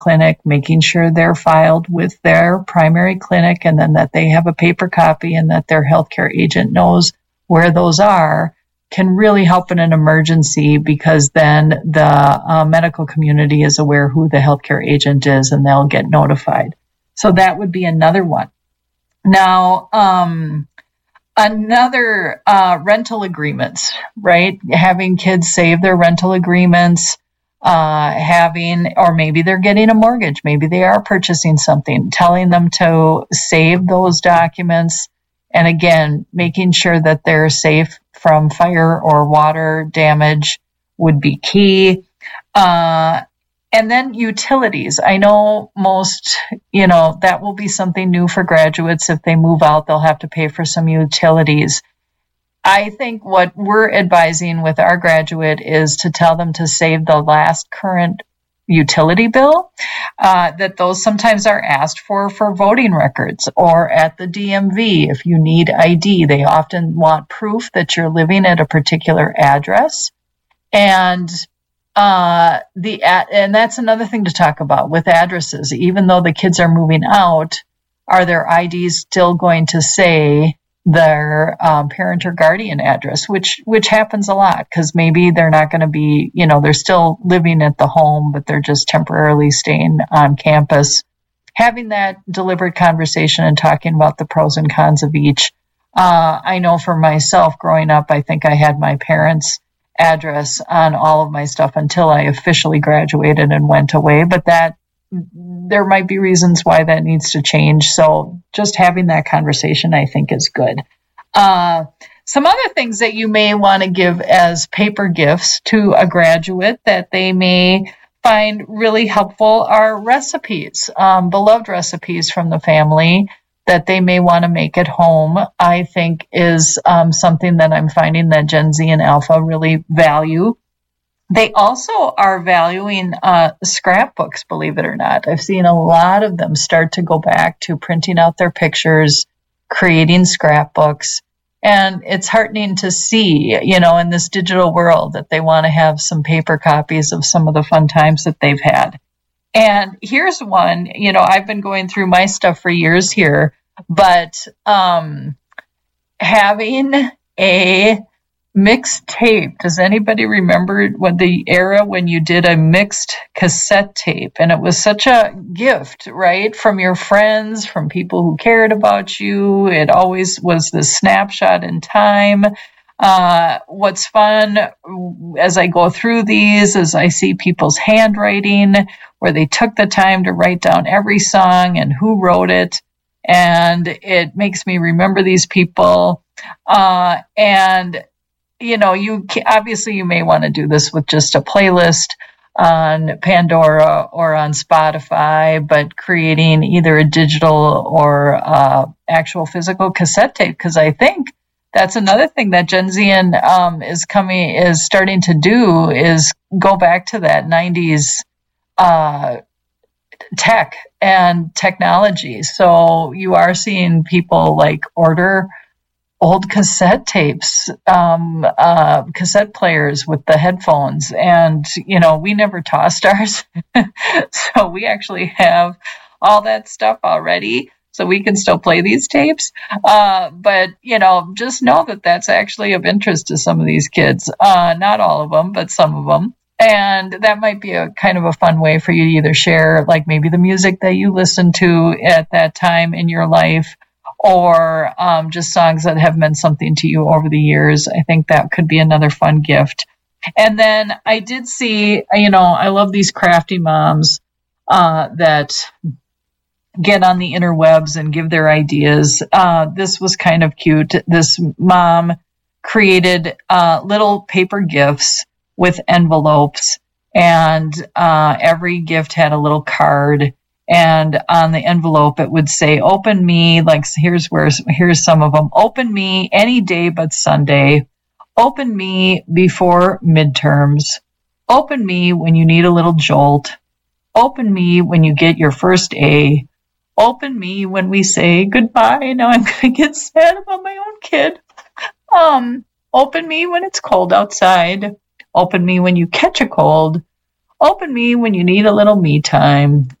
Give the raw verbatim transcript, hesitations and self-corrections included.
clinic, making sure they're filed with their primary clinic, and then that they have a paper copy and that their healthcare agent knows where those are, can really help in an emergency, because then the uh, medical community is aware who the healthcare agent is and they'll get notified. So that would be another one. Now, um, another uh, rental agreements, right? Having kids save their rental agreements, uh, having, or maybe they're getting a mortgage, maybe they are purchasing something, telling them to save those documents. And again, making sure that they're safe from fire or water damage would be key. Uh, and then utilities. I know most, you know, that will be something new for graduates. If they move out, they'll have to pay for some utilities. I think what we're advising with our graduate is to tell them to save the last current utility bill, uh, that those sometimes are asked for for voting records, or at the D M V if you need I D. They often want proof that you're living at a particular address. And uh, the and that's another thing to talk about with addresses. Even though the kids are moving out, are their I Ds still going to say their um, parent or guardian address, which which happens a lot, because maybe they're not going to be, you know, they're still living at the home, but they're just temporarily staying on campus. Having that deliberate conversation and talking about the pros and cons of each. Uh, I know for myself, growing up, I think I had my parents' address on all of my stuff until I officially graduated and went away, but that there might be reasons why that needs to change. So just having that conversation, I think, is good. Uh, some other things that you may want to give as paper gifts to a graduate that they may find really helpful are recipes, um, beloved recipes from the family that they may want to make at home, I think is um, something that I'm finding that Gen Z and Alpha really value. They also are valuing uh, scrapbooks, believe it or not. I've seen a lot of them start to go back to printing out their pictures, creating scrapbooks. And it's heartening to see, you know, in this digital world that they want to have some paper copies of some of the fun times that they've had. And here's one, you know, I've been going through my stuff for years here, but um, having a mixed tape. Does anybody remember when the era when you did a mixed cassette tape? And it was such a gift, right? From your friends, from people who cared about you. It always was this snapshot in time. Uh, what's fun as I go through these is I see people's handwriting where they took the time to write down every song and who wrote it. And it makes me remember these people. Uh, and You know, you can, obviously you may want to do this with just a playlist on Pandora or on Spotify, but creating either a digital or uh, actual physical cassette tape, because I think that's another thing that Gen Z um, is coming is starting to do is go back to that nineties uh, tech and technology. So you are seeing people like order old cassette tapes, um, uh, cassette players with the headphones. And, you know, we never tossed ours. So we actually have all that stuff already. So we can still play these tapes. Uh, but, you know, just know that that's actually of interest to some of these kids. Uh, not all of them, but some of them. And that might be a kind of a fun way for you to either share, like maybe the music that you listened to at that time in your life, or um, just songs that have meant something to you over the years. I think that could be another fun gift. And then I did see, you know, I love these crafty moms uh, that get on the interwebs and give their ideas. Uh, this was kind of cute. This mom created uh, little paper gifts with envelopes, and uh, every gift had a little card. And on the envelope, it would say, open me, like, here's where, here's some of them. Open me any day but Sunday. Open me before midterms. Open me when you need a little jolt. Open me when you get your first A. Open me when we say goodbye. Now I'm going to get sad about my own kid. Um, open me when it's cold outside. Open me when you catch a cold. Open Me when you need a little me time.